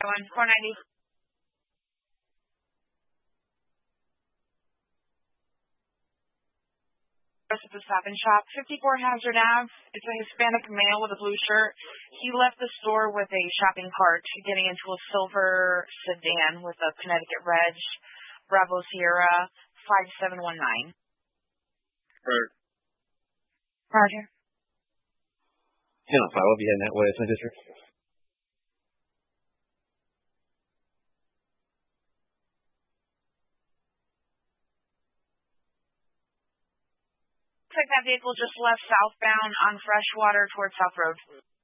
Going 490. At the Stop and Shop, 54 Hazard Ave. It's a Hispanic male with a blue shirt. He left the store with a shopping cart, getting into a silver sedan with a Connecticut Reg, Bravo Sierra 5719. Right. Roger. 10-5, I'll be heading that way. It's my district. Looks like that vehicle just left southbound on Freshwater towards South Road.